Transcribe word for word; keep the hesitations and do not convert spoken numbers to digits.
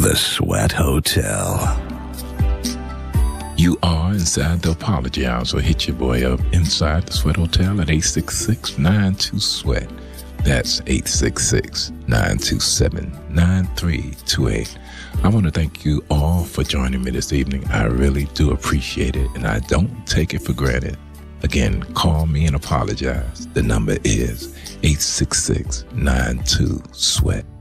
The Sweat Hotel. You are inside the Apology Hour, so hit your boy up inside the Sweat Hotel at eight six six, nine two, SWEAT. That's eight six six, nine two seven, nine three two eight. I want to thank you all for joining me this evening. I really do appreciate it, and I don't take it for granted. Again, call me and apologize. The number is eight six six, nine two, SWEAT.